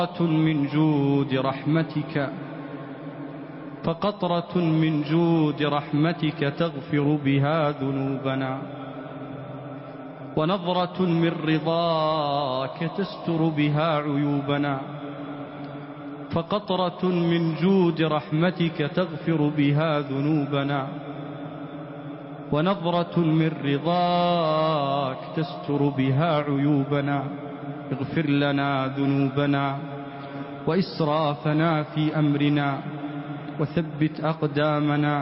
من جود رحمتك، فقطرة من جود رحمتك تغفر بها ذنوبنا، ونظرة من رضاك تستر بها عيوبنا، فقطرة من جود رحمتك تغفر بها ذنوبنا، ونظرة من رضاك تستر بها عيوبنا. اغفر لنا ذنوبنا وإسرافنا في أمرنا، وثبت أقدامنا